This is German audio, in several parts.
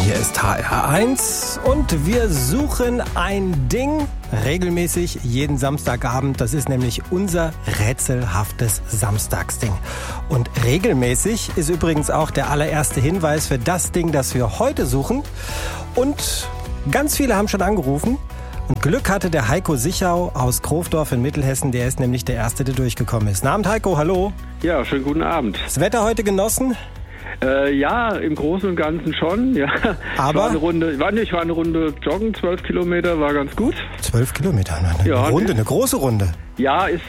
Hier ist HR1 und wir suchen ein Ding regelmäßig jeden Samstagabend. Das ist nämlich unser rätselhaftes Samstagsding. Und regelmäßig ist übrigens auch der allererste Hinweis für das Ding, das wir heute suchen. Und ganz viele haben schon angerufen. Und Glück hatte der Heiko Sichau aus Krofdorf in Mittelhessen. Der ist nämlich der Erste, der durchgekommen ist. Guten Abend, Heiko, hallo. Ja, schönen guten Abend. Das Wetter heute genossen? Ja, im Großen und Ganzen schon. Ja. Aber? Ich war eine Runde joggen, 12 Kilometer, war ganz gut. 12 Kilometer, eine große Runde. Ja, ist,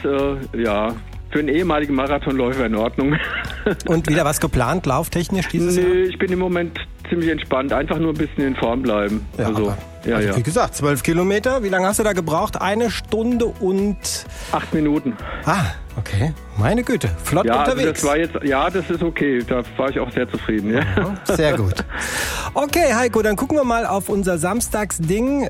für einen ehemaligen Marathonläufer in Ordnung. Und wieder was geplant, lauftechnisch dieses Jahr? Nee, ich bin im Moment ziemlich entspannt. Einfach nur ein bisschen in Form bleiben. Ja, also wie gesagt, 12 Kilometer. Wie lange hast du da gebraucht? 1 Stunde und... 8 Minuten. Ah, okay. Meine Güte, flott unterwegs. Also das ist okay. Da war ich auch sehr zufrieden. Ja. Sehr gut. Okay, Heiko, dann gucken wir mal auf unser Samstagsding.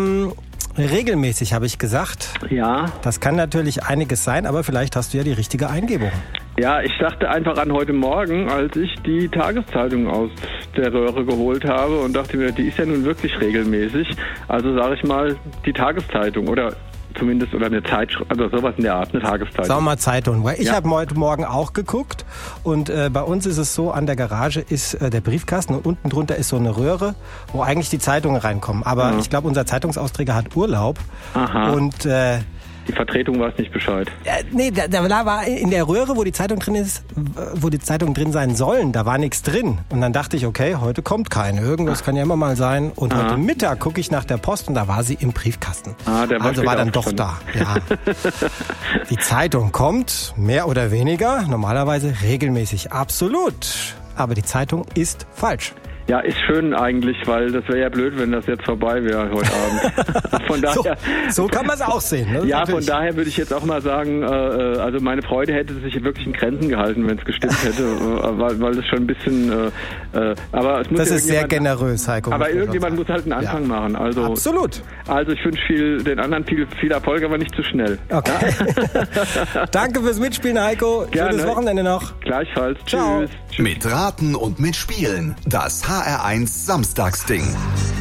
Regelmäßig, habe ich gesagt. Ja. Das kann natürlich einiges sein, aber vielleicht hast du ja die richtige Eingebung. Ja, ich dachte einfach an heute Morgen, als ich die Tageszeitung aus der Röhre geholt habe und dachte mir, die ist ja nun wirklich regelmäßig. Also sage ich mal, die Tageszeitung oder eine Zeitschrift, also sowas in der Art, eine Tageszeitung. Sagen wir mal Zeitung. Ich habe heute Morgen auch geguckt und bei uns ist es so, an der Garage ist der Briefkasten und unten drunter ist so eine Röhre, wo eigentlich die Zeitungen reinkommen. Aber ich glaube, unser Zeitungsausträger hat Urlaub. Aha. Und die Vertretung weiß nicht Bescheid. Nee, da war in der Röhre, wo die Zeitung drin ist, wo die Zeitungen drin sein sollen, da war nichts drin. Und dann dachte ich, okay, heute kommt keine. Irgendwas kann ja immer mal sein. Und heute Mittag gucke ich nach der Post und da war sie im Briefkasten. Also war dann doch da. Ja. Die Zeitung kommt, mehr oder weniger, normalerweise regelmäßig. Absolut. Aber die Zeitung ist falsch. Ja, ist schön eigentlich, weil das wäre ja blöd, wenn das jetzt vorbei wäre heute Abend. Von daher, so kann man es auch sehen. Ne? Ja, von daher würde ich jetzt auch mal sagen, also meine Freude hätte sich wirklich in Grenzen gehalten, wenn es gestimmt hätte, weil es schon ein bisschen, aber es muss das ist sehr generös, Heiko. Aber irgendjemand muss halt einen Anfang machen. Also, absolut. Also ich wünsche den anderen viel Erfolg, aber nicht zu schnell. Okay. Ja? Danke fürs Mitspielen, Heiko. Gerne. Schönes Wochenende noch. Gleichfalls. Ciao. Tschüss. Mit Raten und Mitspielen. Das HR1 Samstagsding.